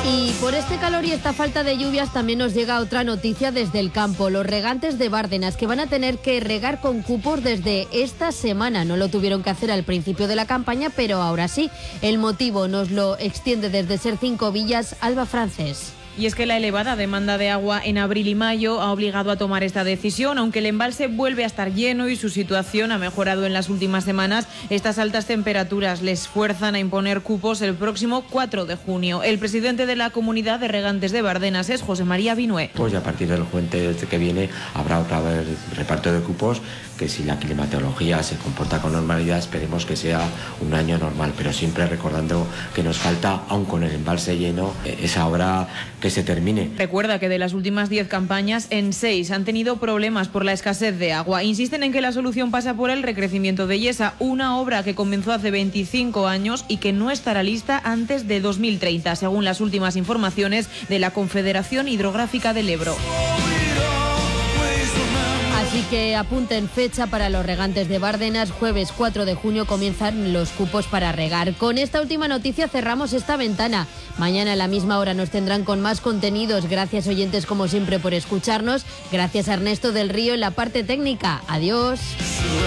Y por este calor y esta falta de lluvias también nos llega otra noticia desde el campo. Los regantes de Bárdenas que van a tener que regar con cupos desde esta semana. No lo tuvieron que hacer al principio de la campaña, pero ahora sí. El motivo nos lo extiende desde Ser 5 Villas, Alba Francés. Y es que la elevada demanda de agua en abril y mayo ha obligado a tomar esta decisión. Aunque el embalse vuelve a estar lleno y su situación ha mejorado en las últimas semanas, estas altas temperaturas les fuerzan a imponer cupos el próximo 4 de junio. El presidente de la Comunidad de Regantes de Bárdenas es José María Vinué. Pues a partir del jueves que viene habrá otra vez reparto de cupos, que si la climatología se comporta con normalidad esperemos que sea un año normal, pero siempre recordando que nos falta, aún con el embalse lleno, esa obra que se termine. Recuerda que de las últimas 10 campañas, en 6 han tenido problemas por la escasez de agua. Insisten en que la solución pasa por el recrecimiento de Yesa, una obra que comenzó hace 25 años y que no estará lista antes de 2030, según las últimas informaciones de la Confederación Hidrográfica del Ebro. Así que apunten fecha para los regantes de Bárdenas. Jueves 4 de junio comienzan los cupos para regar. Con esta última noticia cerramos esta ventana. Mañana a la misma hora nos tendrán con más contenidos. Gracias, oyentes, como siempre, por escucharnos. Gracias a Ernesto del Río en la parte técnica. Adiós.